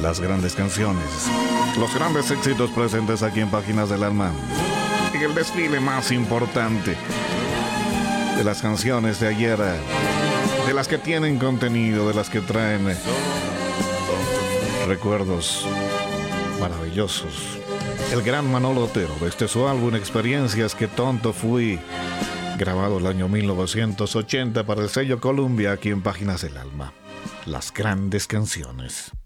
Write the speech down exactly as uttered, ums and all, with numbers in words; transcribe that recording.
Las grandes canciones, los grandes éxitos presentes aquí en Páginas del Alma, en el desfile más importante de las canciones de ayer, de las que tienen contenido, de las que traen recuerdos maravillosos. El gran Manolo Otero, desde su álbum Experiencias, que tonto fui, grabado el año mil novecientos ochenta para el sello Columbia, aquí en Páginas del Alma. Las grandes canciones.